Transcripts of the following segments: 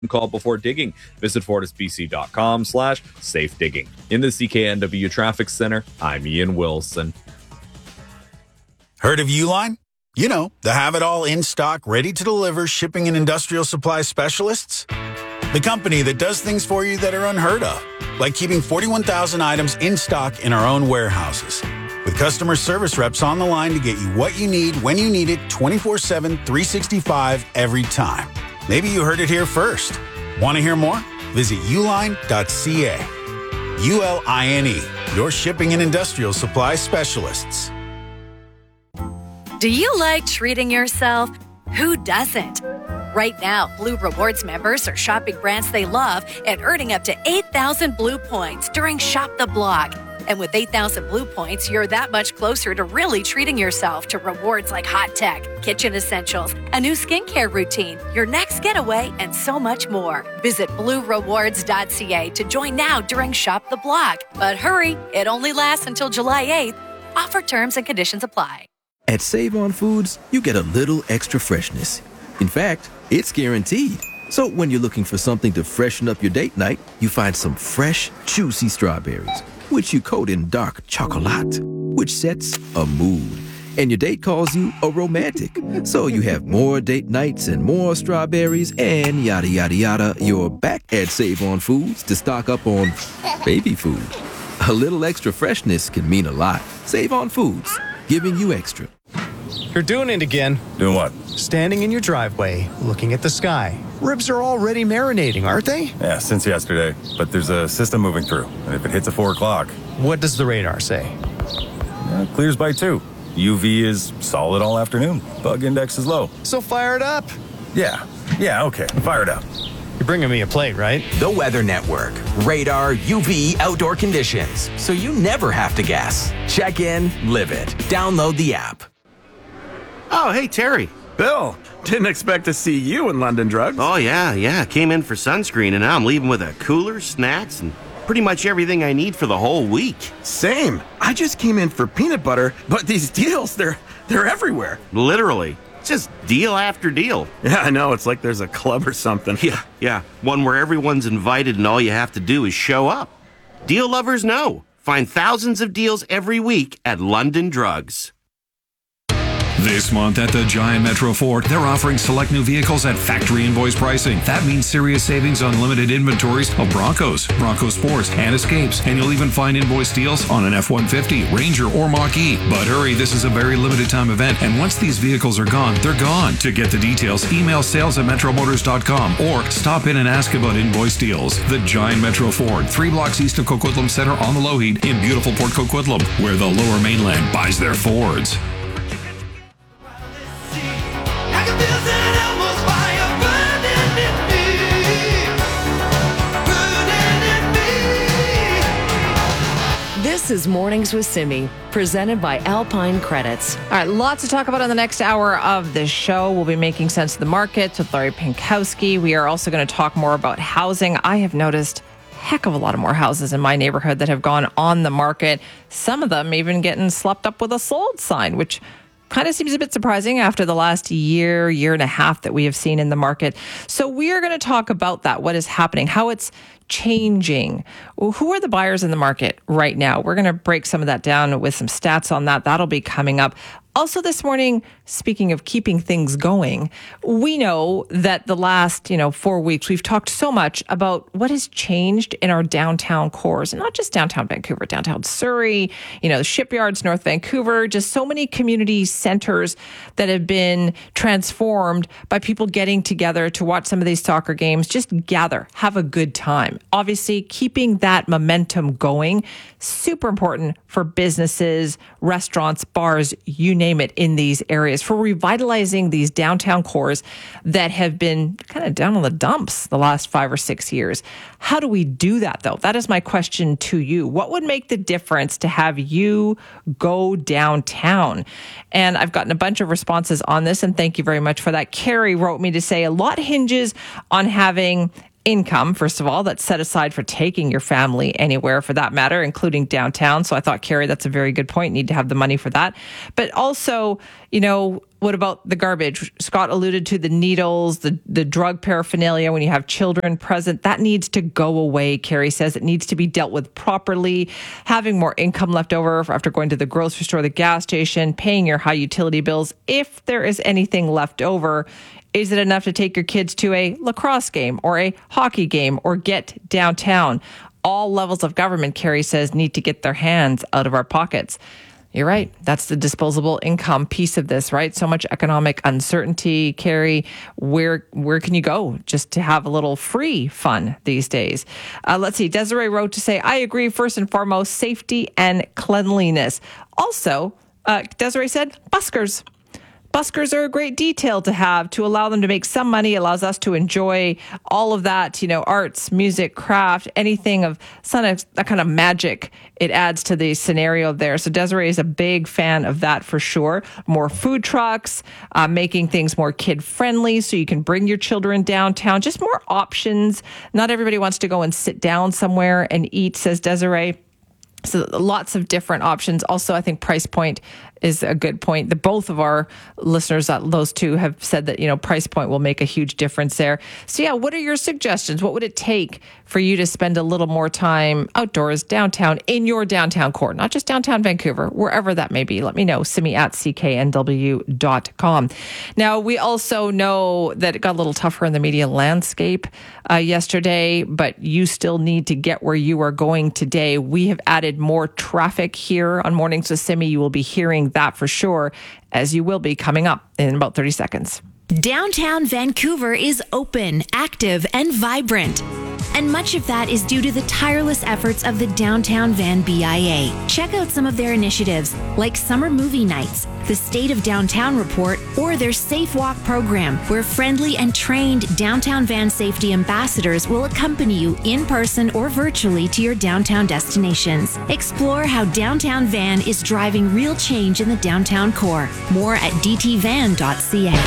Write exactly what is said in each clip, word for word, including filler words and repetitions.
call before digging. Visit fortisbc.com slash safe digging. In the C K N W Traffic Center, I'm Ian Wilson. Heard of Uline? You know, the have-it-all in-stock, ready-to-deliver shipping and industrial supply specialists? The company that does things for you that are unheard of, like keeping forty-one thousand items in stock in our own warehouses. With customer service reps on the line to get you what you need when you need it twenty-four seven, three sixty-five every time. Maybe you heard it here first. Want to hear more? Visit uline dot c a. U L I N E, your shipping and industrial supply specialists. Do you like treating yourself? Who doesn't? Right now, Blue Rewards members are shopping brands they love and earning up to eight thousand Blue points during Shop the Block. And with eight thousand Blue points, you're that much closer to really treating yourself to rewards like hot tech, kitchen essentials, a new skincare routine, your next getaway, and so much more. Visit blue rewards dot c a to join now during Shop the Block. But hurry, it only lasts until July eighth. Offer terms and conditions apply. At Save On Foods, you get a little extra freshness. In fact, it's guaranteed. So when you're looking for something to freshen up your date night, you find some fresh, juicy strawberries, which you coat in dark chocolate, which sets a mood. And your date calls you a romantic. So you have more date nights and more strawberries and yada, yada, yada. You're back at Save On Foods to stock up on baby food. A little extra freshness can mean a lot. Save On Foods, giving you extra. You're doing it again. Doing what? Standing in your driveway, looking at the sky. Ribs are already marinating, aren't they? Yeah, since yesterday. But there's a system moving through. And if it hits at four o'clock... What does the radar say? Yeah, clears by two. U V is solid all afternoon. Bug index is low. So fire it up. Yeah. Yeah, okay. Fire it up. You're bringing me a plate, right? The Weather Network. Radar U V outdoor conditions. So you never have to guess. Check in, live it. Download the app. Oh, hey, Terry. Bill, didn't expect to see you in London Drugs. Oh, yeah, yeah. Came in for sunscreen, and now I'm leaving with a cooler, snacks, and pretty much everything I need for the whole week. Same. I just came in for peanut butter, but these deals, they're they're everywhere. Literally. Just deal after deal. Yeah, I know. It's like there's a club or something. Yeah, yeah. One where everyone's invited and all you have to do is show up. Deal lovers know. Find thousands of deals every week at London Drugs. This month at the Giant Metro Ford, they're offering select new vehicles at factory invoice pricing. That means serious savings on limited inventories of Broncos, Bronco Sports, and Escapes. And you'll even find invoice deals on an F one fifty, Ranger, or Mach-E. But hurry, this is a very limited time event, and once these vehicles are gone, they're gone. To get the details, email sales at metro motors dot com or stop in and ask about invoice deals. The Giant Metro Ford, three blocks east of Coquitlam Center on the Lougheed in beautiful Port Coquitlam, where the Lower Mainland buys their Fords. This is Mornings with Simi, presented by Alpine Credits. All right, lots to talk about on the next hour of the show. We'll be making sense of the markets with Larry Pinkowski. We are also going to talk more about housing. I have noticed a heck of a lot of more houses in my neighborhood that have gone on the market. Some of them even getting slapped up with a sold sign, which kind of seems a bit surprising after the last year, year and a half that we have seen in the market. So we are going to talk about that, what is happening, how it's changing. Well, who are the buyers in the market right now? We're going to break some of that down with some stats on that. That'll be coming up. Also this morning, speaking of keeping things going, we know that the last, you know, four weeks, we've talked so much about what has changed in our downtown cores, and not just downtown Vancouver, downtown Surrey, you know, the shipyards, North Vancouver, just so many community centers that have been transformed by people getting together to watch some of these soccer games, just gather, have a good time. Obviously, keeping that momentum going, super important for businesses, restaurants, bars, you name it, in these areas, for revitalizing these downtown cores that have been kind of down on the dumps the last five or six years. How do we do that, though? That is my question to you. What would make the difference to have you go downtown? And I've gotten a bunch of responses on this, and thank you very much for that. Carrie wrote me to say a lot hinges on having income, first of all, that's set aside for taking your family anywhere for that matter, including downtown. So I thought, Carrie, that's a very good point. Need to have the money for that. But also, you know, what about the garbage? Scott alluded to the needles, the, the drug paraphernalia when you have children present. That needs to go away, Carrie says. It needs to be dealt with properly. Having more income left over after going to the grocery store, the gas station, paying your high utility bills. If there is anything left over, is it enough to take your kids to a lacrosse game or a hockey game or get downtown? All levels of government, Carrie says, need to get their hands out of our pockets. You're right. That's the disposable income piece of this, right? So much economic uncertainty, Carrie. Where where can you go just to have a little free fun these days? Uh, let's see. Desiree wrote to say, I agree, first and foremost, safety and cleanliness. Also, uh, Desiree said, buskers. Buskers are a great detail to have to allow them to make some money, allows us to enjoy all of that, you know, arts, music, craft, anything of some that kind of magic it adds to the scenario there. So Desiree is a big fan of that for sure. More food trucks, uh, making things more kid friendly so you can bring your children downtown, just more options. Not everybody wants to go and sit down somewhere and eat, says Desiree. So lots of different options. Also, I think price point is a good point. The both of our listeners, uh, those two, have said that, you know, price point will make a huge difference there. So yeah, what are your suggestions? What would it take for you to spend a little more time outdoors, downtown, in your downtown core, not just downtown Vancouver, wherever that may be? Let me know. Simi at c k n w dot com. Now, we also know that it got a little tougher in the media landscape uh, yesterday, but you still need to get where you are going today. We have added more traffic here on Mornings with Simi. You will be hearing that for sure, as you will be coming up in about thirty seconds. Downtown Vancouver is open, active, and vibrant. And much of that is due to the tireless efforts of the Downtown Van B I A. Check out some of their initiatives, like summer movie nights, the State of Downtown Report, or their Safe Walk program, where friendly and trained Downtown Van safety ambassadors will accompany you in person or virtually to your downtown destinations. Explore how Downtown Van is driving real change in the downtown core. More at d t van dot c a.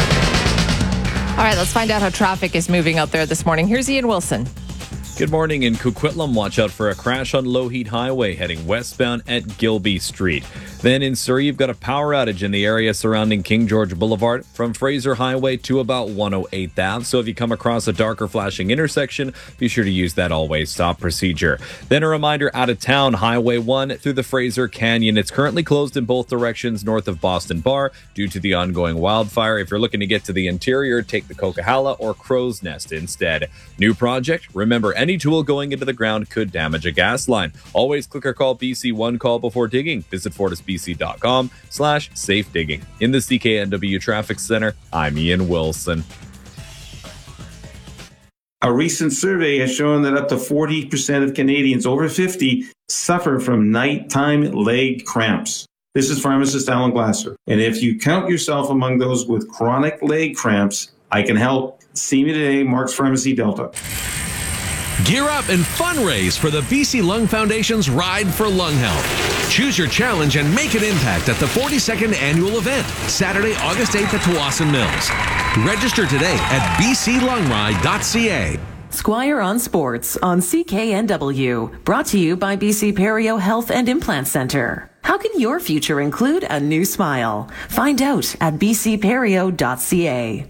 All right, let's find out how traffic is moving out there this morning. Here's Ian Wilson. Good morning. In Coquitlam, watch out for a crash on Lougheed Highway heading westbound at Gilby Street. Then in Surrey, you've got a power outage in the area surrounding King George Boulevard from Fraser Highway to about one oh eighth Avenue. So if you come across a darker flashing intersection, be sure to use that always stop procedure. Then a reminder, out of town, Highway one through the Fraser Canyon. It's currently closed in both directions north of Boston Bar due to the ongoing wildfire. If you're looking to get to the interior, take the Coquihalla or Crow's Nest instead. New project, remember, any tool going into the ground could damage a gas line. Always click or call B C one call before digging. Visit fortisbc.com slash safe digging. In the C K N W Traffic Center, I'm Ian Wilson. A recent survey has shown that up to forty percent of Canadians over fifty suffer from nighttime leg cramps. This is pharmacist Alan Glasser. And if you count yourself among those with chronic leg cramps, I can help. See me today, Mark's Pharmacy Delta. Gear up and fundraise for the B C Lung Foundation's Ride for Lung Health. Choose your challenge and make an impact at the forty-second annual event, Saturday, August eighth at Tawasin Mills. Register today at b c lung ride dot c a. Squire on Sports on C K N W. Brought to you by B C Perio Health and Implant Center. How can your future include a new smile? Find out at b c perio dot c a.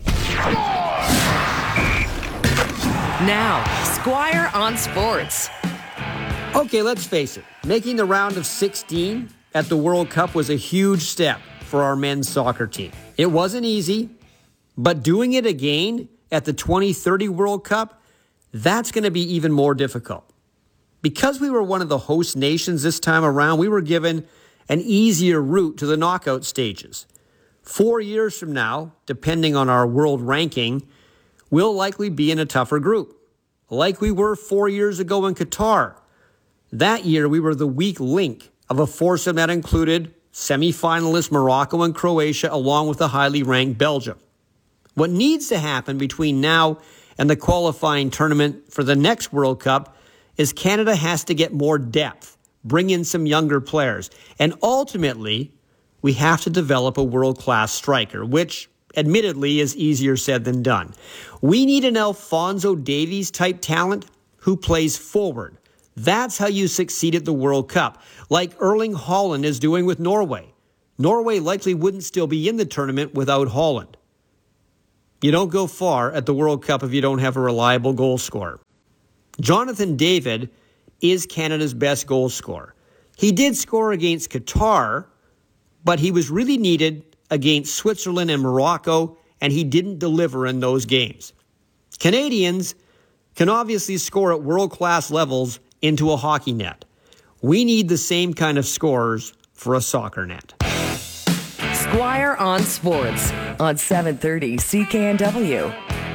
Now, Squire on Sports. Okay, let's face it. Making the round of sixteen at the World Cup was a huge step for our men's soccer team. It wasn't easy, but doing it again at the twenty thirty World Cup, that's going to be even more difficult. Because we were one of the host nations this time around, we were given an easier route to the knockout stages. Four years from now, depending on our world ranking, we'll likely be in a tougher group, like we were four years ago in Qatar. That year, we were the weak link of a foursome that included semi-finalists Morocco and Croatia, along with the highly ranked Belgium. What needs to happen between now and the qualifying tournament for the next World Cup is Canada has to get more depth, bring in some younger players, and ultimately, we have to develop a world-class striker, which admittedly is easier said than done. We need an Alphonso Davies type talent who plays forward. That's how you succeed at the World Cup, like Erling Haaland is doing with Norway. Norway likely wouldn't still be in the tournament without Haaland. You don't go far at the World Cup if you don't have a reliable goal scorer. Jonathan David is Canada's best goal scorer. He did score against Qatar, but he was really needed against Switzerland and Morocco, and he didn't deliver in those games. Canadians can obviously score at world-class levels into a hockey net. We need the same kind of scorers for a soccer net. Squire on Sports on seven thirty C K N W.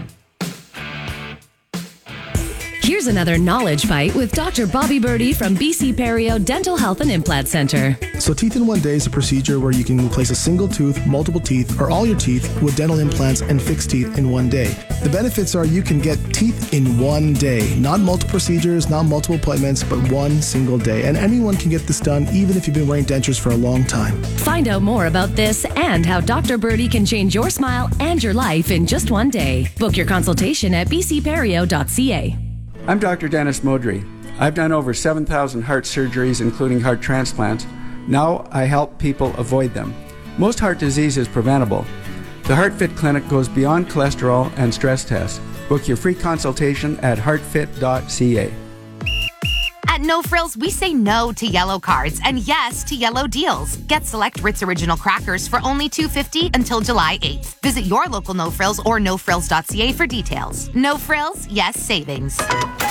Here's another knowledge bite with Doctor Bobby Birdie from B C Perio Dental Health and Implant Center. So Teeth in One Day is a procedure where you can replace a single tooth, multiple teeth, or all your teeth with dental implants and fixed teeth in one day. The benefits are you can get teeth in one day. Not multiple procedures, not multiple appointments, but one single day. And anyone can get this done even if you've been wearing dentures for a long time. Find out more about this and how Doctor Birdie can change your smile and your life in just one day. Book your consultation at b c perio dot c a. I'm Doctor Dennis Modry. I've done over seven thousand heart surgeries, including heart transplants. Now I help people avoid them. Most heart disease is preventable. The HeartFit Clinic goes beyond cholesterol and stress tests. Book your free consultation at heart fit dot c a. At No Frills, we say no to yellow cards and yes to yellow deals. Get select Ritz Original crackers for only two dollars and fifty cents until July eighth. Visit your local No Frills or no frills dot c a for details. No Frills, yes savings.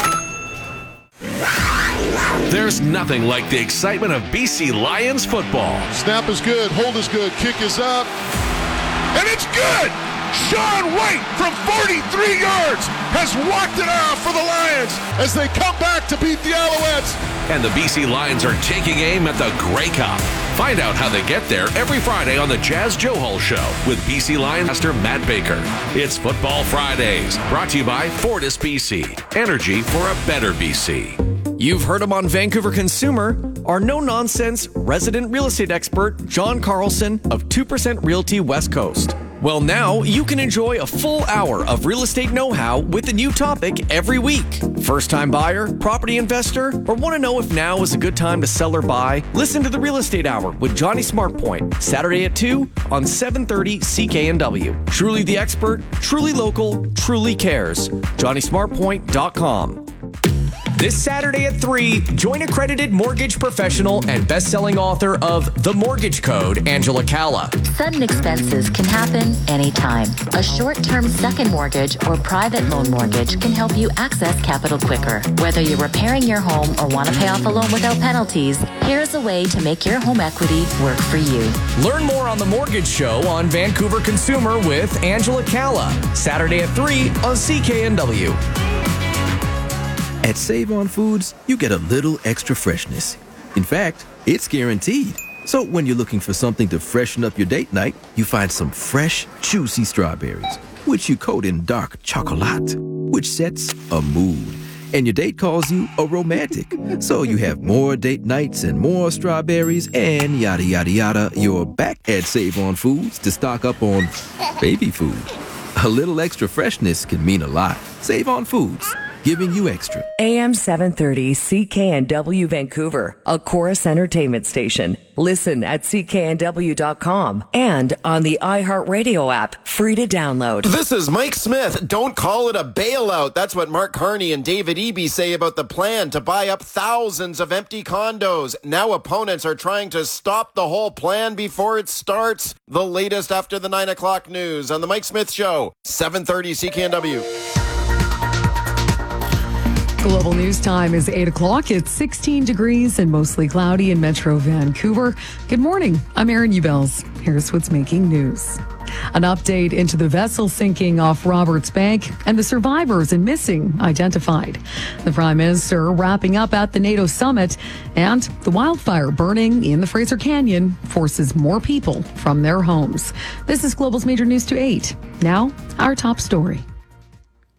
There's nothing like the excitement of B C Lions football. Snap is good, hold is good, kick is up, and it's good! Sean White from forty-three yards has walked it off for the Lions as they come back to beat the Alouettes. And the B C Lions are taking aim at the Grey Cup. Find out how they get there every Friday on the Jazz Joe Hall Show with B C Lions master Matt Baker. It's Football Fridays, brought to you by Fortis B C. Energy for a better B C. You've heard him on Vancouver Consumer, our no-nonsense resident real estate expert, John Carlson of two percent Realty West Coast. Well, now you can enjoy a full hour of real estate know-how with a new topic every week. First-time buyer, property investor, or want to know if now is a good time to sell or buy? Listen to the Real Estate Hour with Johnny Smartpoint, Saturday at two on seven thirty C K N W. Truly the expert, truly local, truly cares. Johnny Smartpoint dot com. This Saturday at three, join accredited mortgage professional and best-selling author of The Mortgage Code, Angela Calla. Sudden expenses can happen anytime. A short-term second mortgage or private loan mortgage can help you access capital quicker. Whether you're repairing your home or want to pay off a loan without penalties, here's a way to make your home equity work for you. Learn more on The Mortgage Show on Vancouver Consumer with Angela Calla, Saturday at three on C K N W. At Save On Foods, you get a little extra freshness. In fact, it's guaranteed. So when you're looking for something to freshen up your date night, you find some fresh, juicy strawberries, which you coat in dark chocolate, which sets a mood. And your date calls you a romantic. So you have more date nights and more strawberries and yada, yada, yada. You're back at Save On Foods to stock up on baby food. A little extra freshness can mean a lot. Save On Foods, giving you extra. A M seven thirty C K N W Vancouver, a Chorus Entertainment station. Listen at C K N W dot com and on the iHeartRadio app, free to download. This is Mike Smith. Don't call it a bailout. That's what Mark Carney and David Eby say about the plan to buy up thousands of empty condos. Now opponents are trying to stop the whole plan before it starts. The latest after the nine o'clock news on the Mike Smith Show, seven thirty C K N W. Global news time is eight o'clock. It's sixteen degrees and mostly cloudy in Metro Vancouver. Good morning. I'm Erin Ubels. Here's what's making news. An update into the vessel sinking off Roberts Bank and the survivors and missing identified. The Prime Minister wrapping up at the NATO summit, and the wildfire burning in the Fraser Canyon forces more people from their homes. This is Global's Major News to eight. Now, our top story.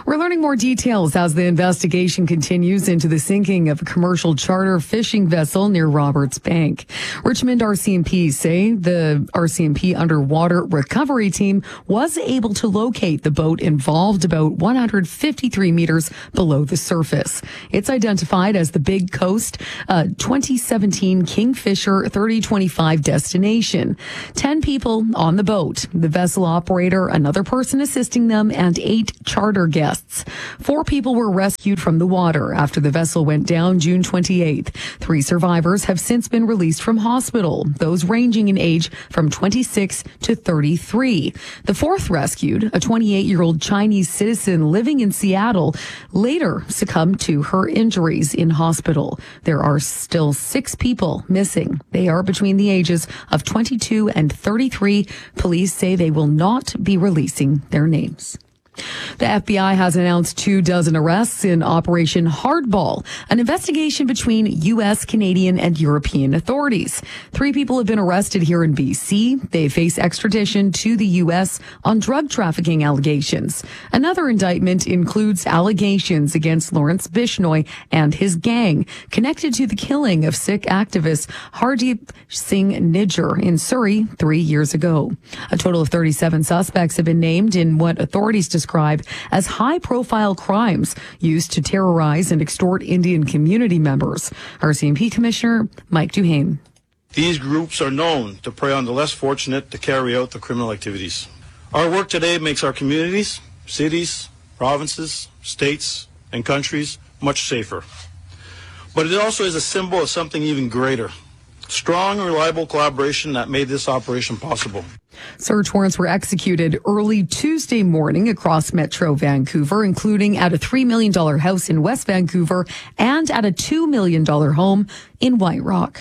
We're learning more details as the investigation continues into the sinking of a commercial charter fishing vessel near Roberts Bank. Richmond R C M P say the R C M P underwater recovery team was able to locate the boat involved about one hundred fifty-three meters below the surface. It's identified as the Big Coast uh, twenty seventeen Kingfisher thirty twenty-five destination. Ten people on the boat, the vessel operator, another person assisting them, and eight charter guests. Four people were rescued from the water after the vessel went down June twenty-eighth. Three survivors have since been released from hospital, those ranging in age from twenty-six to thirty-three. The fourth rescued, a twenty-eight-year-old Chinese citizen living in Seattle, later succumbed to her injuries in hospital. There are still six people missing. They are between the ages of twenty-two and thirty-three. Police say they will not be releasing their names. The F B I has announced two dozen arrests in Operation Hardball, an investigation between U S, Canadian, and European authorities. Three people have been arrested here in B C. They face extradition to the U S on drug trafficking allegations. Another indictment includes allegations against Lawrence Bishnoi and his gang connected to the killing of Sikh activist Hardeep Singh Nijjar in Surrey three years ago. A total of thirty-seven suspects have been named in what authorities describe as high-profile crimes used to terrorize and extort Indian community members. R C M P Commissioner Mike Duhane. These groups are known to prey on the less fortunate to carry out the criminal activities. Our work today makes our communities, cities, provinces, states, and countries much safer. But it also is a symbol of something even greater. Strong and reliable collaboration that made this operation possible. Search warrants were executed early Tuesday morning across Metro Vancouver, including at a three million dollars house in West Vancouver and at a two million dollars home in White Rock.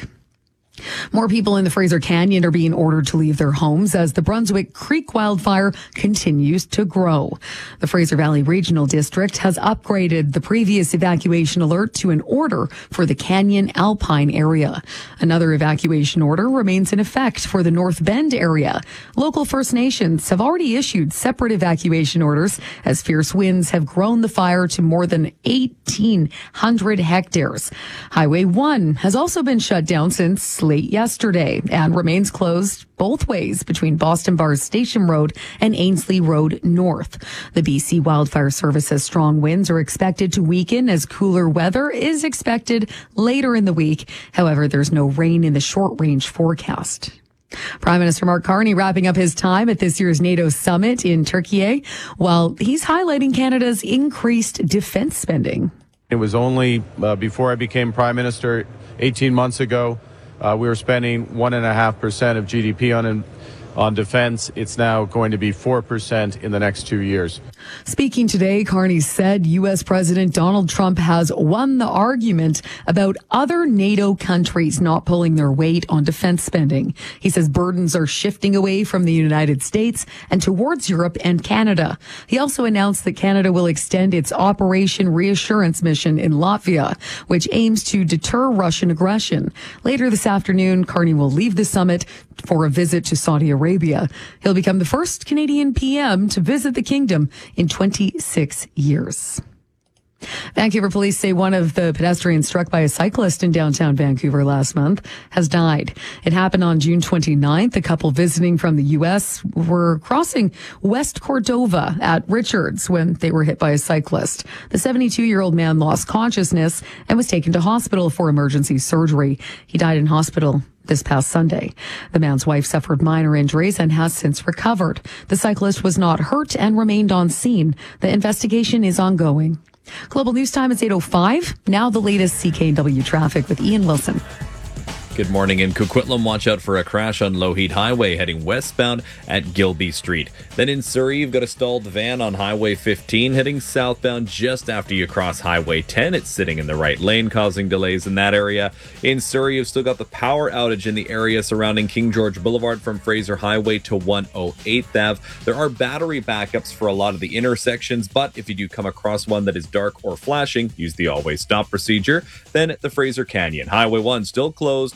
More people in the Fraser Canyon are being ordered to leave their homes as the Brunswick Creek wildfire continues to grow. The Fraser Valley Regional District has upgraded the previous evacuation alert to an order for the Canyon Alpine area. Another evacuation order remains in effect for the North Bend area. Local First Nations have already issued separate evacuation orders as fierce winds have grown the fire to more than eighteen hundred hectares. Highway one has also been shut down since late yesterday and remains closed both ways between Boston Bars Station Road and Ainsley Road North. The B C Wildfire Service says strong winds are expected to weaken as cooler weather is expected later in the week. However, there's no rain in the short range forecast. Prime Minister Mark Carney wrapping up his time at this year's NATO summit in Turkey, while he's highlighting Canada's increased defense spending. It was only uh, before I became Prime Minister eighteen months ago. Uh, we were spending one and a half percent of G D P on on defense. It's now going to be four percent in the next two years. Speaking today, Carney said U S. President Donald Trump has won the argument about other NATO countries not pulling their weight on defense spending. He says burdens are shifting away from the United States and towards Europe and Canada. He also announced that Canada will extend its Operation Reassurance mission in Latvia, which aims to deter Russian aggression. Later this afternoon, Carney will leave the summit for a visit to Saudi Arabia. He'll become the first Canadian P M to visit the kingdom in twenty-six years. Vancouver police say one of the pedestrians struck by a cyclist in downtown Vancouver last month has died. It happened on June twenty-ninth. A couple visiting from the U S were crossing West Cordova at Richards when they were hit by a cyclist. The seventy-two-year-old man lost consciousness and was taken to hospital for emergency surgery. He died in hospital this past Sunday. The man's wife suffered minor injuries and has since recovered. The cyclist was not hurt and remained on scene. The investigation is ongoing. Global News Time is eight oh five. Now the latest C K N W traffic with Ian Wilson. Good morning. In Coquitlam, watch out for a crash on Lougheed Highway heading westbound at Gilby Street. Then in Surrey, you've got a stalled van on Highway fifteen heading southbound just after you cross Highway ten. It's sitting in the right lane, causing delays in that area. In Surrey, you've still got the power outage in the area surrounding King George Boulevard from Fraser Highway to one oh eighth Avenue. There are battery backups for a lot of the intersections, but if you do come across one that is dark or flashing, use the always stop procedure. Then at the Fraser Canyon, Highway one still closed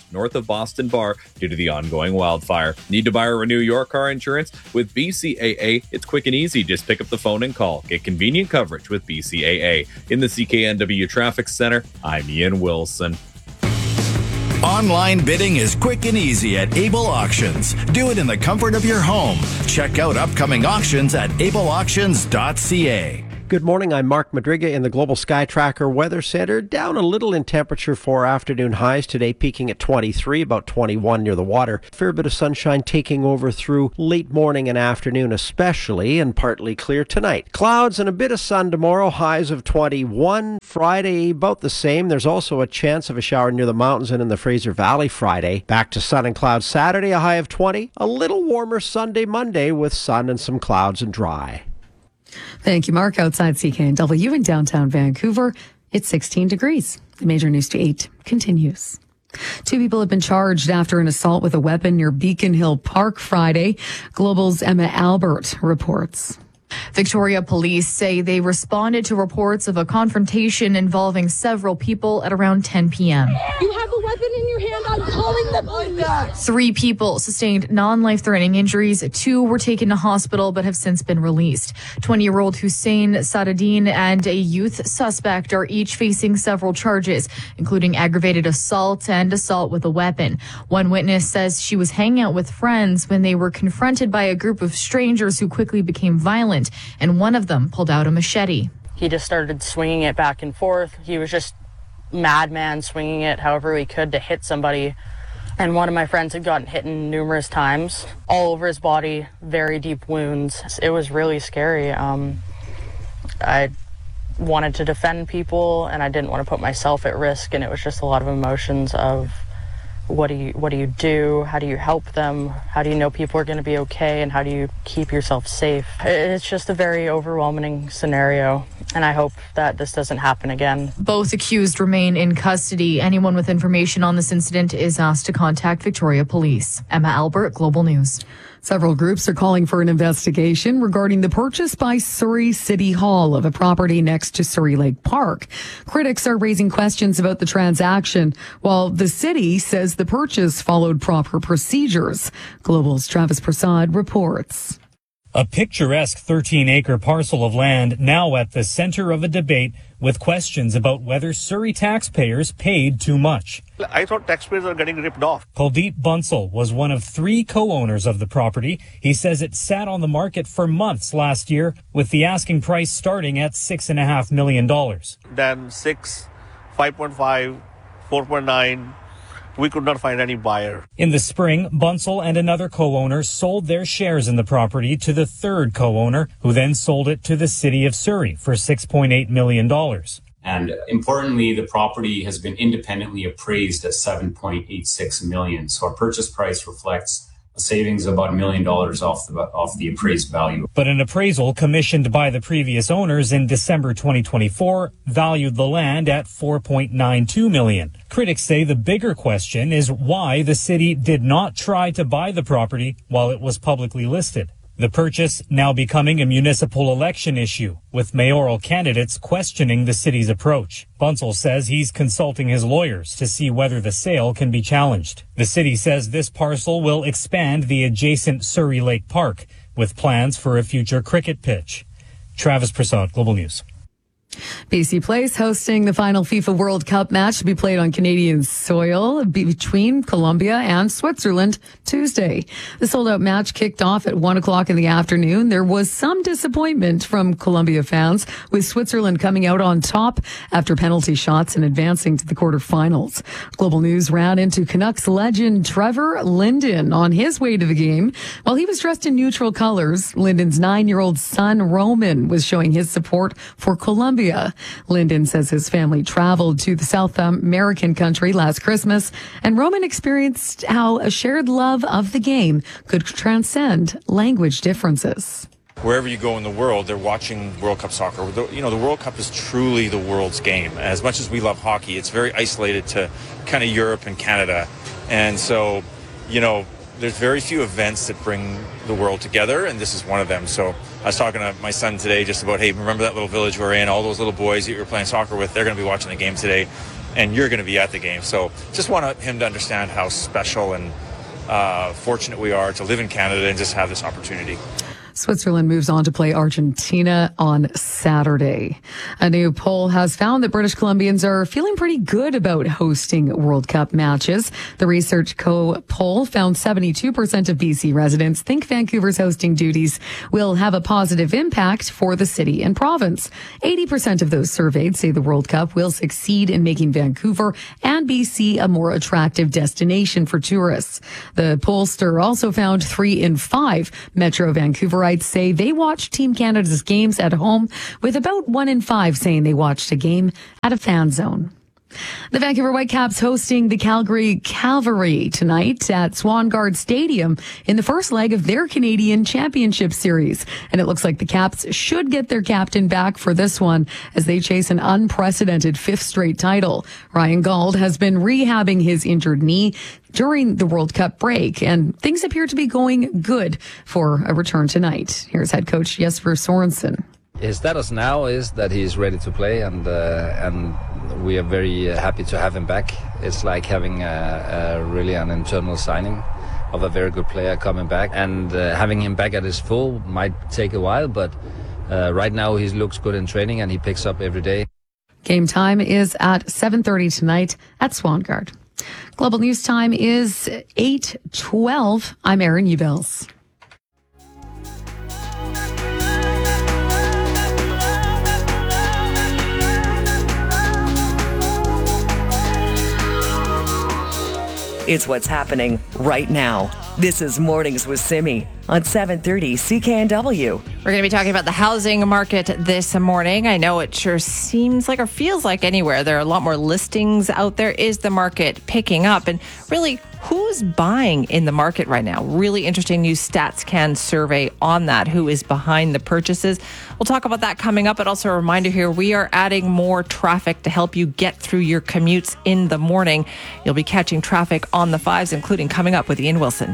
north of Boston Bar due to the ongoing wildfire. Need to buy or renew your car insurance? With B C A A, it's quick and easy. Just pick up the phone and call. Get convenient coverage with B C A A. In the C K N W Traffic Center, I'm Ian Wilson. Online bidding is quick and easy at Able Auctions. Do it in the comfort of your home. Check out upcoming auctions at able auctions dot c a. Good morning, I'm Mark Madriga in the Global Sky Tracker Weather Center. Down a little in temperature for afternoon highs today, peaking at twenty-three, about twenty-one near the water. Fair bit of sunshine taking over through late morning and afternoon especially, and partly clear tonight. Clouds and a bit of sun tomorrow, highs of twenty-one. Friday, about the same. There's also a chance of a shower near the mountains and in the Fraser Valley Friday. Back to sun and clouds Saturday, a high of twenty. A little warmer Sunday, Monday with sun and some clouds and dry. Thank you, Mark. Outside C K N W in downtown Vancouver, it's sixteen degrees. The Major News to eight continues. Two people have been charged after an assault with a weapon near Beacon Hill Park Friday. Global's Emma Albert reports. Victoria police say they responded to reports of a confrontation involving several people at around ten p.m. You have a weapon in your hand. I'm calling the police. Three people sustained non-life-threatening injuries. Two were taken to hospital but have since been released. twenty-year-old Hussein Sadadine and a youth suspect are each facing several charges, including aggravated assault and assault with a weapon. One witness says she was hanging out with friends when they were confronted by a group of strangers who quickly became violent, and one of them pulled out a machete. He just started swinging it back and forth. He was just madman swinging it however he could to hit somebody. And one of my friends had gotten hit numerous times, all over his body, very deep wounds. It was really scary. Um, I wanted to defend people, and I didn't want to put myself at risk, and it was just a lot of emotions of what do you what do you do? How do you help them? How do you know people are going to be okay? And how do you keep yourself safe? It's just a very overwhelming scenario, and I hope that this doesn't happen again. Both accused remain in custody. Anyone with information on this incident is asked to contact Victoria Police. Emma Albert, Global News. Several groups are calling for an investigation regarding the purchase by Surrey City Hall of a property next to Surrey Lake Park. Critics are raising questions about the transaction, while the city says the purchase followed proper procedures. Global's Travis Prasad reports. A picturesque thirteen-acre parcel of land now at the center of a debate with questions about whether Surrey taxpayers paid too much. I thought taxpayers are getting ripped off. Kuldeep Bansal was one of three co-owners of the property. He says it sat on the market for months last year, with the asking price starting at six point five million dollars. Then six, five point five, four point nine. We could not find any buyer. In the spring, Bansal and another co-owner sold their shares in the property to the third co-owner, who then sold it to the city of Surrey for six point eight million dollars. And importantly, the property has been independently appraised at seven point eight six million dollars. So our purchase price reflects a savings of about a million dollars off the off the appraised value. But an appraisal commissioned by the previous owners in December twenty twenty-four valued the land at four point nine two million dollars. Critics say the bigger question is why the city did not try to buy the property while it was publicly listed. The purchase now becoming a municipal election issue, with mayoral candidates questioning the city's approach. Bansal says he's consulting his lawyers to see whether the sale can be challenged. The city says this parcel will expand the adjacent Surrey Lake Park, with plans for a future cricket pitch. Travis Prasad, Global News. B C Place hosting the final FIFA World Cup match to be played on Canadian soil between Colombia and Switzerland Tuesday. The sold-out match kicked off at one o'clock in the afternoon. There was some disappointment from Colombia fans, with Switzerland coming out on top after penalty shots and advancing to the quarterfinals. Global News ran into Canucks legend Trevor Linden on his way to the game. While he was dressed in neutral colors, Linden's nine-year-old son Roman was showing his support for Colombia. Linden says his family traveled to the South American country last Christmas, and Roman experienced how a shared love of the game could transcend language differences. Wherever you go in the world, they're watching World Cup soccer. The, you know, the World Cup is truly the world's game. As much as we love hockey, it's very isolated to kind of Europe and Canada. And so, you know, there's very few events that bring the world together, and this is one of them. So I was talking to my son today just about, hey, remember that little village we're in? All those little boys that you were playing soccer with, they're going to be watching the game today, and you're going to be at the game. So just want him to understand how special and uh, fortunate we are to live in Canada and just have this opportunity. Switzerland moves on to play Argentina on Saturday. A new poll has found that British Columbians are feeling pretty good about hosting World Cup matches. The Research Co poll found seventy-two percent of B C residents think Vancouver's hosting duties will have a positive impact for the city and province. eighty percent of those surveyed say the World Cup will succeed in making Vancouver and B C a more attractive destination for tourists. The pollster also found three in five Metro Vancouverites say they watch Team Canada's games at home, with about one in five saying they watched a game at a fan zone. The Vancouver Whitecaps hosting the Calgary Cavalry tonight at Swangard Stadium in the first leg of their Canadian Championship Series. And it looks like the Caps should get their captain back for this one as they chase an unprecedented fifth straight title. Ryan Gauld has been rehabbing his injured knee during the World Cup break, and things appear to be going good for a return tonight. Here's head coach Jesper Sorensen. His status now is that he's ready to play, and uh, and we are very uh, happy to have him back. It's like having a, a really an internal signing of a very good player coming back, and uh, having him back at his full might take a while, but uh, right now he looks good in training and he picks up every day. Game time is at seven thirty tonight at Swangard. Global News Time is eight twelve. I'm Erin Ubels. It's what's happening right now. This is Mornings with Simi on seven thirty C K N W. We're going to be talking about the housing market this morning. I know it sure seems like or feels like anywhere there are a lot more listings out there. Is the market picking up? And really, who's buying in the market right now? Really interesting new StatsCan survey on that. Who is behind the purchases? We'll talk about that coming up. But also a reminder here, we are adding more traffic to help you get through your commutes in the morning. You'll be catching traffic on the fives, including coming up with Ian Wilson.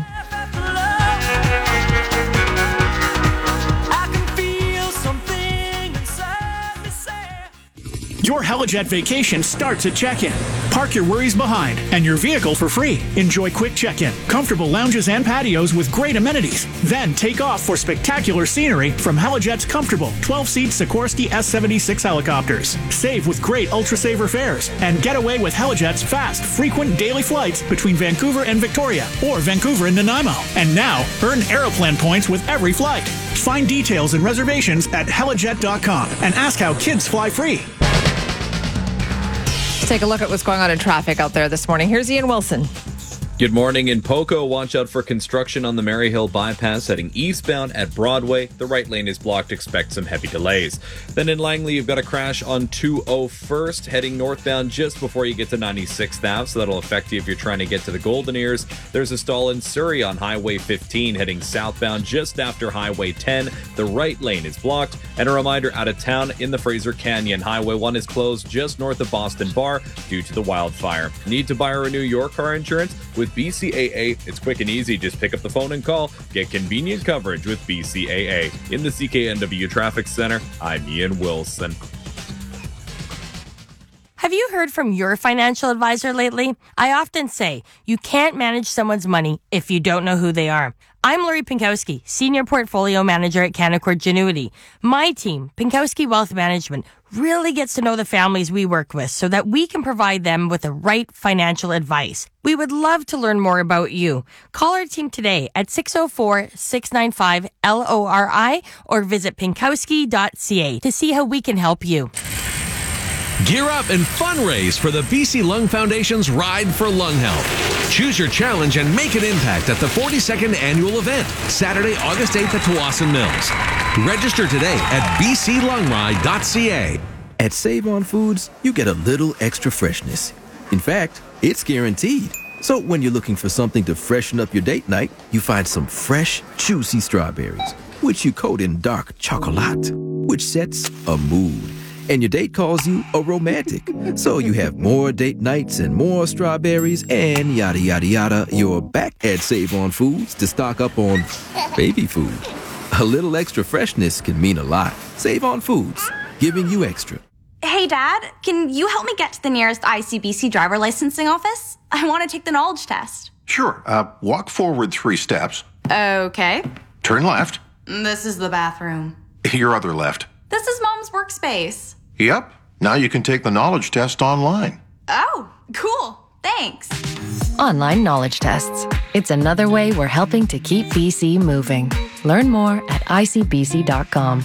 Your Helijet vacation starts at check-in. Park your worries behind and your vehicle for free. Enjoy quick check-in, comfortable lounges and patios with great amenities. Then take off for spectacular scenery from Helijet's comfortable twelve-seat Sikorsky S seventy-six helicopters. Save with great ultra-saver fares and get away with Helijet's fast, frequent daily flights between Vancouver and Victoria or Vancouver and Nanaimo. And now, earn Aeroplan points with every flight. Find details and reservations at helijet dot com and ask how kids fly free. Take a look at what's going on in traffic out there this morning. Here's Ian Wilson. Good morning. In Poco, watch out for construction on the Maryhill bypass heading eastbound at Broadway. The right lane is blocked. Expect some heavy delays. Then in Langley, you've got a crash on two oh first heading northbound just before you get to ninety-sixth Avenue, so that'll affect you if you're trying to get to the Golden Ears. There's a stall in Surrey on Highway fifteen heading southbound just after Highway ten. The right lane is blocked. And a reminder, out of town in the Fraser Canyon, Highway one is closed just north of Boston Bar due to the wildfire. Need to buy or renew your car insurance? With B C A A, it's quick and easy. Just pick up the phone and call. Get convenient coverage with B C A A. In the C K N W Traffic Center, I'm Ian Wilson. Have you heard from your financial advisor lately? I often say, you can't manage someone's money if you don't know who they are. I'm Lori Pinkowski, Senior Portfolio Manager at Canaccord Genuity. My team, Pinkowski Wealth Management, really gets to know the families we work with so that we can provide them with the right financial advice. We would love to learn more about you. Call our team today at six oh four, six nine five, L O R I or visit pinkowski dot c a to see how we can help you. Gear up and fundraise for the B C Lung Foundation's Ride for Lung Health. Choose your challenge and make an impact at the forty-second annual event, Saturday, August eighth at Tawasin Mills. Register today at b c lung ride dot c a. At Save On Foods, you get a little extra freshness. In fact, it's guaranteed. So when you're looking for something to freshen up your date night, you find some fresh, juicy strawberries, which you coat in dark chocolate, which sets a mood. and your date calls you a romantic. So you have more date nights and more strawberries and yada, yada, yada. You're back at Save On Foods to stock up on baby food. A little extra freshness can mean a lot. Save On Foods, giving you extra. Hey, Dad, can you help me get to the nearest I C B C driver licensing office? I want to take the knowledge test. Sure. Uh, walk forward three steps. Okay. Turn left. This is the bathroom. Your other left. This is Mom's workspace. Yep. Now you can take the knowledge test online. Oh, cool. Thanks. Online knowledge tests. It's another way we're helping to keep B C moving. Learn more at I C B C dot com.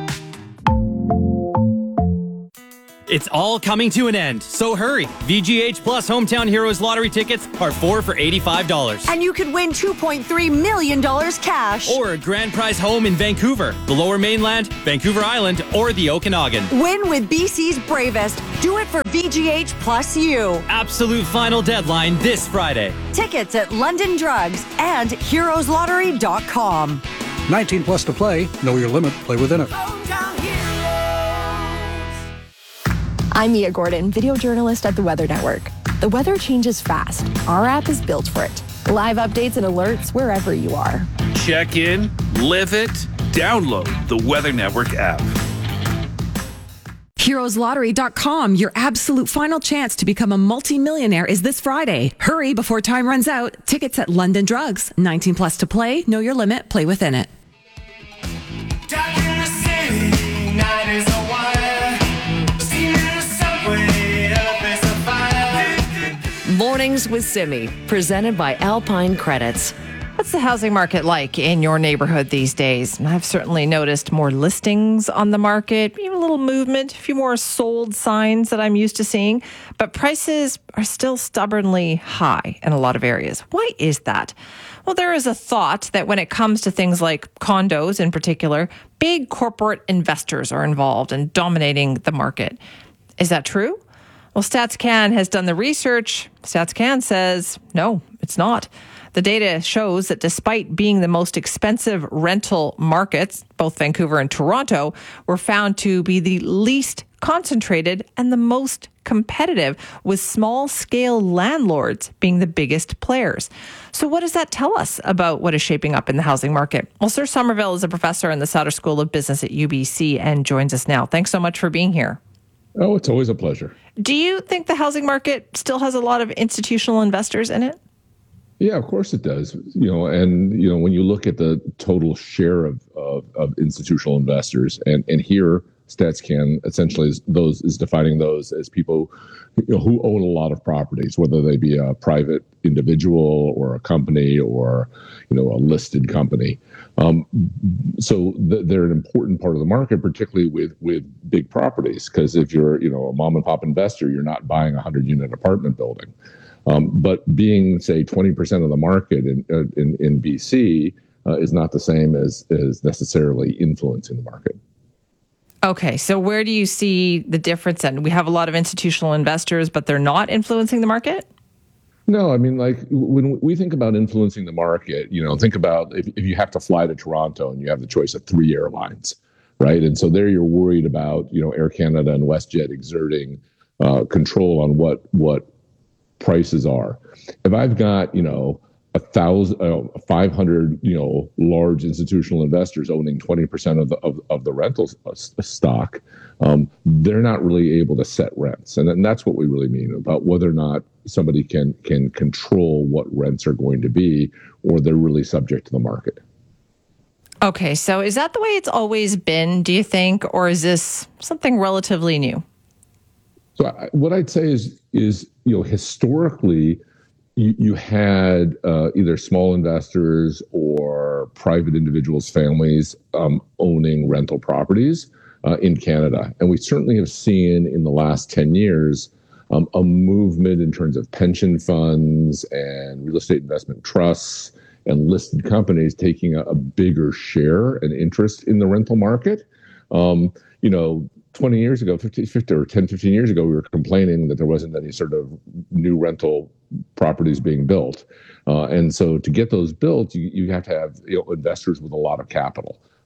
It's all coming to an end, so hurry. V G H Plus Hometown Heroes Lottery tickets are four for eighty-five dollars. And you could win two point three million dollars cash. Or a grand prize home in Vancouver, the Lower Mainland, Vancouver Island, or the Okanagan. Win with B C's bravest. Do it for V G H Plus U. Absolute final deadline this Friday. Tickets at London Drugs and heroes lottery dot com. nineteen plus to play. Know your limit. Play within it. I'm Mia Gordon, video journalist at the Weather Network. The weather changes fast. Our app is built for it. Live updates and alerts wherever you are. Check in, live it, download the Weather Network app. heroes lottery dot com. Your absolute final chance to become a multimillionaire is this Friday. Hurry before time runs out. Tickets at London Drugs. nineteen plus to play. Know your limit. Play within it. Mornings with Simi, presented by Alpine Credits. What's the housing market like in your neighborhood these days? I've certainly noticed more listings on the market, even a little movement, a few more sold signs that I'm used to seeing, but prices are still stubbornly high in a lot of areas. Why is that? Well, there is a thought that when it comes to things like condos in particular, big corporate investors are involved and dominating the market. Is that true? Well, StatsCan has done the research. StatsCan says, no, it's not. The data shows that despite being the most expensive rental markets, both Vancouver and Toronto were found to be the least concentrated and the most competitive, with small-scale landlords being the biggest players. So what does that tell us about what is shaping up in the housing market? Well, Sir Somerville is a professor in the Sauder School of Business at U B C and joins us now. Thanks so much for being here. Oh, it's always a pleasure. Do you think the housing market still has a lot of institutional investors in it? Yeah, of course it does. You know, and you know, when you look at the total share of of, of institutional investors, and and here StatsCan essentially is those is defining those as people, you know, who own a lot of properties, whether they be a private individual or a company or, you know, a listed company. Um, so th- they're an important part of the market, particularly with with big properties, because if you're, you know, a mom and pop investor, you're not buying a hundred unit apartment building. Um, but being, say, twenty percent of the market in in, in B C uh, is not the same as as necessarily influencing the market. Okay, so where do you see the difference then? We have a lot of institutional investors, but they're not influencing the market? No, I mean, like when we think about influencing the market, you know, think about if, if you have to fly to Toronto and you have the choice of three airlines, right? And so there you're worried about, you know, Air Canada and WestJet exerting uh, control on what what prices are. If I've got, you know, a thousand, uh, five hundred, you know, large institutional investors owning twenty percent of the of, of the rental stock, um, they're not really able to set rents, and, and that's what we really mean about whether or not somebody can can control what rents are going to be, or they're really subject to the market. Okay, so is that the way it's always been, do you think, or is this something relatively new? So I, what I'd say is is you know historically. You, you had uh, either small investors or private individuals, families um, owning rental properties uh, in Canada. And we certainly have seen in the last ten years um, a movement in terms of pension funds and real estate investment trusts and listed companies taking a, a bigger share and interest in the rental market. Um, you know, twenty years ago, fifty, fifty or ten, fifteen years ago, we were complaining that there wasn't any sort of new rental properties being built. Uh, and so to get those built, you, you have to have, you know, investors with a lot of capital.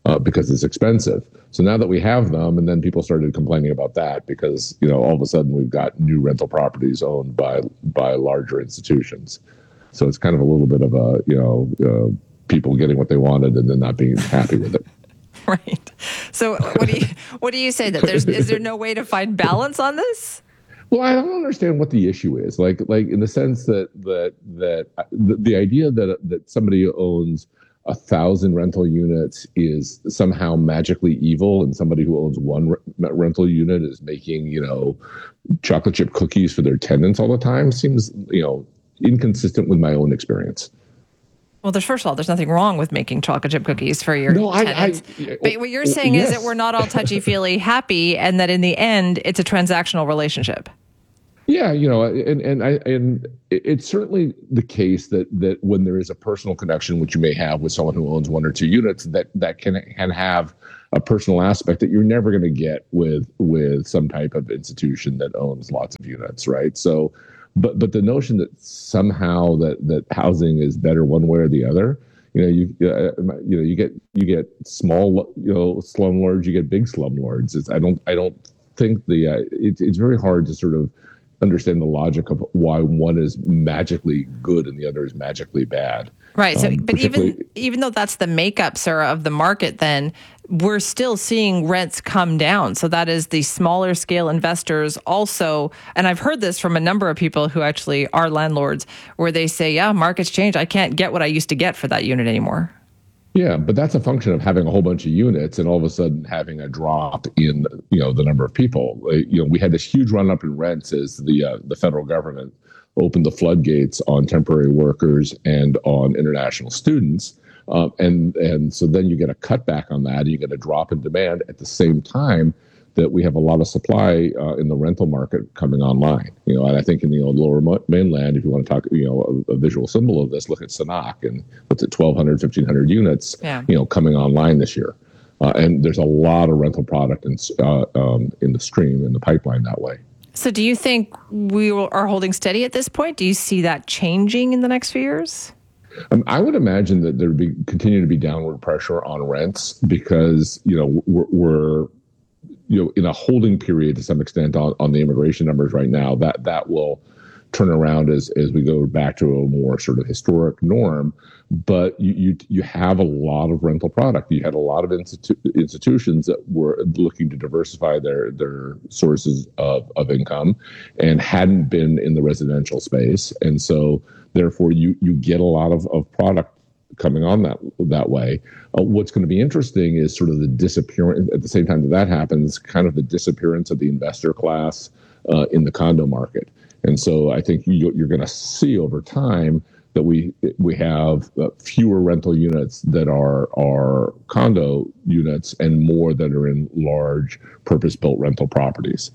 uh, because it's expensive. So now that we have them, and then people started complaining about that because, you know, all of a sudden we've got new rental properties owned by by larger institutions. So it's kind of a little bit of a, you know, uh, people getting what they wanted and then not being happy with it. Right. So what do you what do you say that there's is there no way to find balance on this? Well, I don't understand what the issue is. Like, like in the sense that that that the, the idea that that somebody owns a thousand rental units is somehow magically evil, and somebody who owns one re- rental unit is making, you know, chocolate chip cookies for their tenants all the time seems, you know, inconsistent with my own experience. Well, there's first of all, there's nothing wrong with making chocolate chip cookies for your no, tenants. I, I, but what you're saying yes. is that we're not all touchy-feely happy, and that in the end, it's a transactional relationship. Yeah, you know, and and I and it's certainly the case that that when there is a personal connection, which you may have with someone who owns one or two units, that that can can have a personal aspect that you're never going to get with with some type of institution that owns lots of units, right? So, but but the notion that somehow that that housing is better one way or the other, you know, you uh, you know, you get you get small, you know, slumlords, you get big slumlords. It's, I don't I don't think the uh, it, it's very hard to sort of understand the logic of why one is magically good and the other is magically bad. Right. So, um, but even even though that's the makeup, Sarah, of the market, then we're still seeing rents come down. So that is the smaller scale investors also. And I've heard this from a number of people who actually are landlords, where they say, yeah, market's changed. I can't get what I used to get for that unit anymore. Yeah, but that's a function of having a whole bunch of units and all of a sudden having a drop in, you know, the number of people. You know, we had this huge run up in rents as the uh, the federal government opened the floodgates on temporary workers and on international students, uh, and and so then you get a cutback on that. And you get a drop in demand at the same time that we have a lot of supply uh, in the rental market coming online. You know, and I think in the old lower mainland, if you want to talk, you know, a, a visual symbol of this, look at Sanok and what's it, twelve hundred, fifteen hundred units, yeah. you know, coming online this year. Uh, and there's a lot of rental product in, uh, um, in the stream, in the pipeline that way. So do you think we are holding steady at this point? Do you see that changing in the next few years? Um, I would imagine that there would be continue to be downward pressure on rents because, you know, we're, we're you know, in a holding period to some extent on, on the immigration numbers right now. That that will turn around as as we go back to a more sort of historic norm. But you you, you have a lot of rental product. You had a lot of institu- institutions that were looking to diversify their their sources of, of income and hadn't been in the residential space. And so therefore you you get a lot of, of product coming on that that way. Uh, what's going to be interesting is sort of the disappearance, at the same time that that happens, kind of the disappearance of the investor class uh, in the condo market. And so I think you, you're going to see over time that we we have uh, fewer rental units that are are condo units and more that are in large purpose-built rental properties.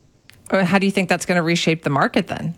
How do you think that's going to reshape the market then?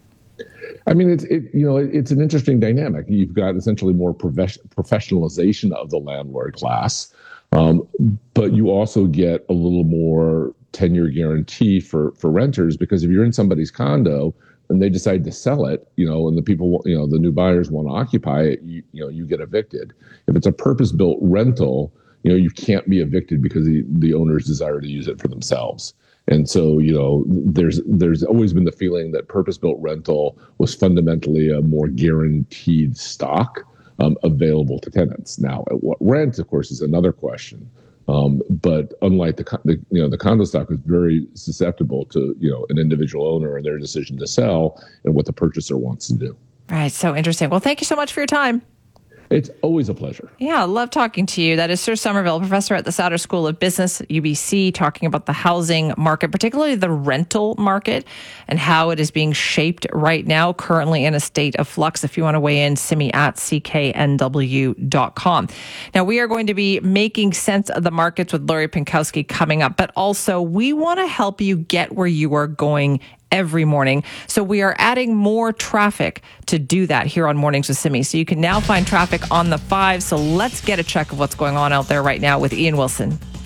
I mean, it's it, you know, it's an interesting dynamic. You've got essentially more prof- professionalization of the landlord class, um, but you also get a little more ten-year guarantee for for renters, because if you're in somebody's condo and they decide to sell it, you know, and the people, you know, the new buyers want to occupy it, you, you know, you get evicted. If it's a purpose-built rental, you know, you can't be evicted because the, the owners desire to use it for themselves. And so, you know, there's there's always been the feeling that purpose-built rental was fundamentally a more guaranteed stock um, available to tenants. Now, at what rent, of course, is another question. Um, but unlike the, the you know the condo stock is very susceptible to you know an individual owner and their decision to sell and what the purchaser wants to do. Right. So interesting. Well, thank you so much for your time. It's always a pleasure. Yeah, I love talking to you. That is Sir Somerville, professor at the Sauder School of Business at U B C, talking about the housing market, particularly the rental market, and how it is being shaped right now, currently in a state of flux. If you want to weigh in, simi at c k n w dot com. Now, we are going to be making sense of the markets with Laurie Pinkowski coming up, but also we want to help you get where you are going every morning. So we are adding more traffic to do that here on Mornings with Simi. So you can now find traffic on the five. So let's get a check of what's going on out there right now with Ian Wilson.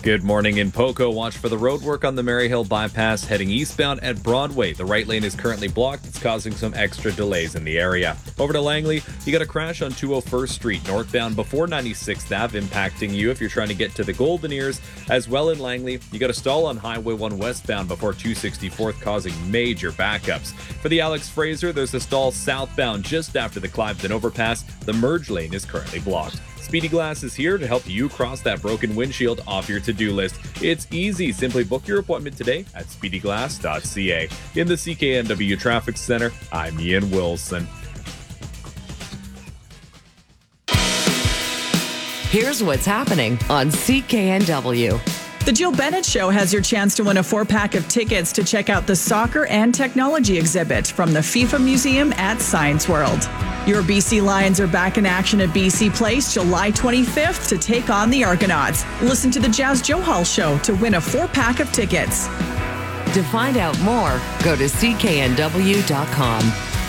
Good morning in Poco. Watch for the road work on the Maryhill bypass heading eastbound at Broadway. The right lane is currently blocked. It's causing some extra delays in the area. Over to Langley, you got a crash on two oh first Street northbound before ninety-sixth Avenue impacting you if you're trying to get to the Golden Ears. As well in Langley, you got a stall on Highway one westbound before two sixty-fourth causing major backups. For the Alex Fraser, there's a stall southbound just after the Cliveden overpass. The merge lane is currently blocked. Speedy Glass is here to help you cross that broken windshield off your to-do list. It's easy. Simply book your appointment today at speedy glass dot c a. In the C K N W Traffic Center, I'm Ian Wilson. Here's what's happening on C K N W. The Jill Bennett Show has your chance to win a four-pack of tickets to check out the soccer and technology exhibit from the FIFA Museum at Science World. Your B C Lions are back in action at B C Place July twenty-fifth to take on the Argonauts. Listen to the Jazz Johal Show to win a four-pack of tickets. To find out more, go to C K N W dot com.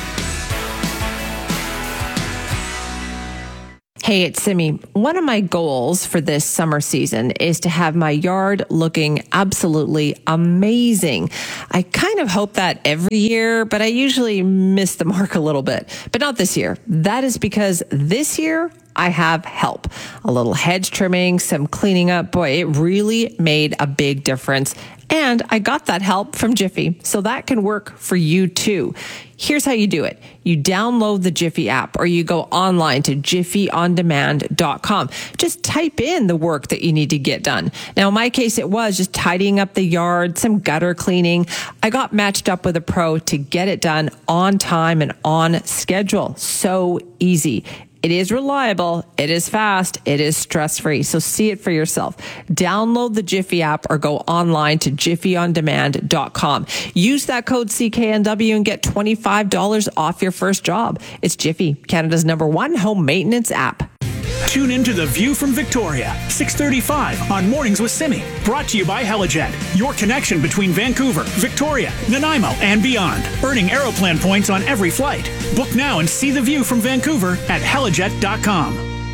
Hey, it's Simi. One of my goals for this summer season is to have my yard looking absolutely amazing. I kind of hope that every year, but I usually miss the mark a little bit. But not this year. That is because this year I have help. A little hedge trimming, some cleaning up. Boy, it really made a big difference. And I got that help from Jiffy, so that can work for you too. Here's how you do it. You download the Jiffy app or you go online to jiffy on demand dot com. Just type in the work that you need to get done. Now, in my case, it was just tidying up the yard, some gutter cleaning. I got matched up with a pro to get it done on time and on schedule. So easy. It is reliable, it is fast, it is stress-free. So see it for yourself. Download the Jiffy app or go online to jiffy on demand dot com. Use that code C K N W and get twenty-five dollars off your first job. It's Jiffy, Canada's number one home maintenance app. Tune in to The View from Victoria, six thirty-five on Mornings with Simi. Brought to you by Helijet, your connection between Vancouver, Victoria, Nanaimo, and beyond. Earning Aeroplan points on every flight. Book now and see the view from Vancouver at helijet dot com.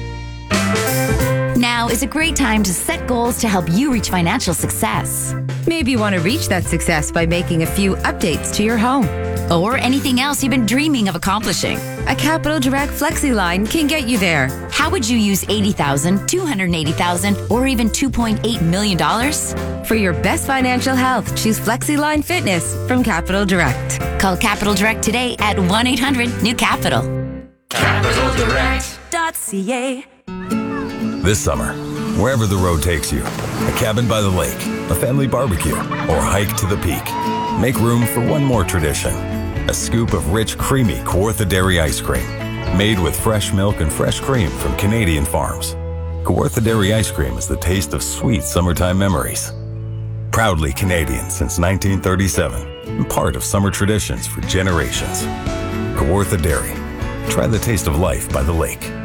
Now is a great time to set goals to help you reach financial success. Maybe you want to reach that success by making a few updates to your home. Or anything else you've been dreaming of accomplishing. A Capital Direct Flexi line can get you there. How would you use eighty thousand dollars, two hundred eighty thousand dollars, or even two point eight million dollars? For your best financial health, choose Flexi Line Fitness from Capital Direct. Call Capital Direct today at one eight hundred new capital. capital direct dot c a. This summer, wherever the road takes you, a cabin by the lake, a family barbecue, or hike to the peak, make room for one more tradition. A scoop of rich, creamy Kawartha Dairy ice cream, made with fresh milk and fresh cream from Canadian farms. Kawartha Dairy ice cream is the taste of sweet summertime memories. Proudly Canadian since nineteen thirty-seven, and part of summer traditions for generations. Kawartha Dairy. Try the taste of life by the lake.